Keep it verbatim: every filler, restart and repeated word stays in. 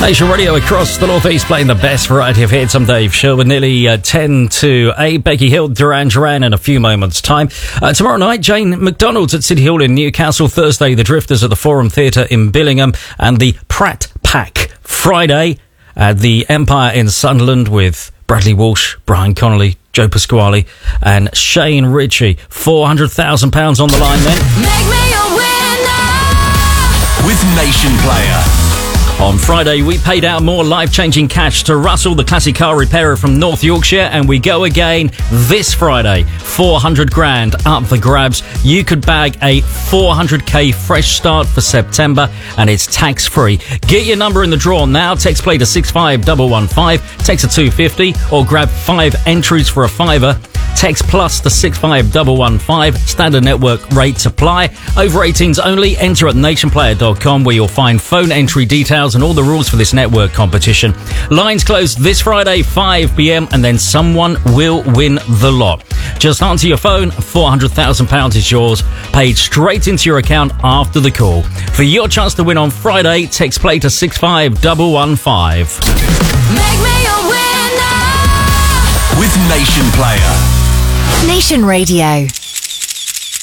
Nation Radio across the Northeast playing the best variety of hits. I'm Dave Sherwood, nearly uh, ten to eight. Becky Hill, Duran Duran in a few moments' time. Uh, tomorrow night, Jane McDonald's at City Hall in Newcastle. Thursday, the Drifters at the Forum Theatre in Billingham. And the Pratt Pack Friday at the Empire in Sunderland with Bradley Walsh, Brian Connolly, Joe Pasquale and Shane Ritchie. four hundred thousand pounds on the line then. Make me a winner with Nation Player. On Friday, we paid out more life-changing cash to Russell, the classic car repairer from North Yorkshire, and we go again this Friday. four hundred grand up for grabs. You could bag a four hundred k fresh start for September, and it's tax-free. Get your number in the draw now. Text play to six five one one five, text a two fifty, or grab five entries for a fiver. Text plus to six five one one five. Standard network rates apply. Over eighteens only. Enter at nation player dot com where you'll find phone entry details and all the rules for this network competition. Lines close this Friday, five p.m, and then someone will win the lot. Just answer your phone. four hundred thousand pounds is yours, paid straight into your account after the call. For your chance to win on Friday, text play to six five one one five. Make me a winner with Nation Player. Nation Radio.